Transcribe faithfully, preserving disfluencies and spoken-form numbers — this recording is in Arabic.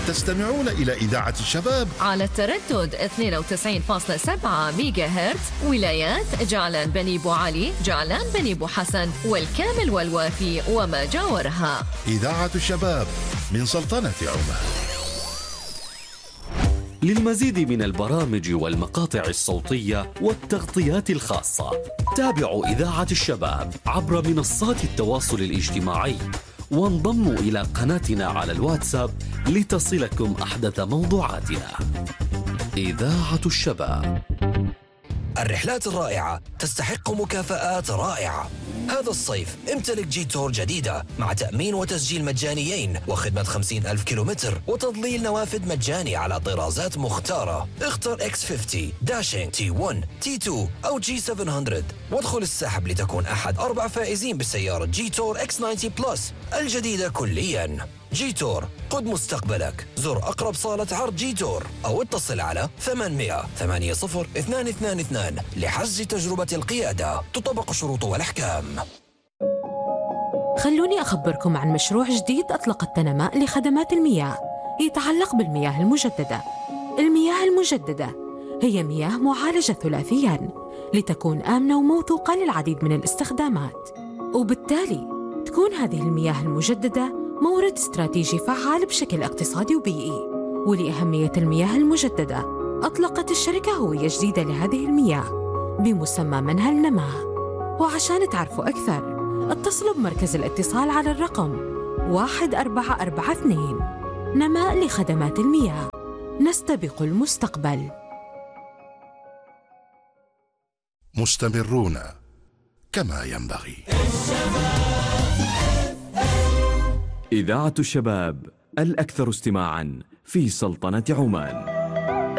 تستمعون إلى إذاعة الشباب على التردد اثنين وتسعين فاصلة سبعة ميجا هرتز، ولايات جعلان بني بو علي، جعلان بني بو حسن، والكامل والوافي وما جاورها. إذاعة الشباب من سلطنة عمان. للمزيد من البرامج والمقاطع الصوتية والتغطيات الخاصة، تابعوا إذاعة الشباب عبر منصات التواصل الاجتماعي، وانضموا إلى قناتنا على الواتساب لتصلكم أحدث موضوعاتنا. إذاعة الشباب. الرحلات الرائعة تستحق مكافآت رائعة. هذا الصيف امتلك جيتور جديدة مع تأمين وتسجيل مجانيين وخدمة خمسين ألف كيلومتر وتضليل نوافذ مجاني على طرازات مختارة. اختر إكس خمسين، داشينج، تي واحد، تي اثنين أو جي سبعمية وادخل السحب لتكون أحد أربع فائزين بسيارة جيتور إكس تسعين بلس الجديدة كلياً. جيتور، قد مستقبلك. زر أقرب صالة عرض جيتور أو اتصل على ثمانمئة ثمانية صفر اثنين اثنين اثنين لحجز تجربة القيادة. تطبق الشروط والأحكام. خلوني أخبركم عن مشروع جديد أطلقت تنماء لخدمات المياه يتعلق بالمياه المجددة. المياه المجددة هي مياه معالجة ثلاثياً لتكون آمنة وموثوقة للعديد من الاستخدامات، وبالتالي تكون هذه المياه المجددة مورد استراتيجي فعال بشكل اقتصادي وبيئي. ولأهمية المياه المجددة أطلقت الشركة هوية جديدة لهذه المياه بمسمى منهى النماء. وعشان تعرفوا أكثر اتصلوا بمركز الاتصال على الرقم واحد أربعة أربعة اثنين. نماء لخدمات المياه، نستبق المستقبل. مستمرون كما ينبغي. إذاعة الشباب الأكثر استماعاً في سلطنة عمان.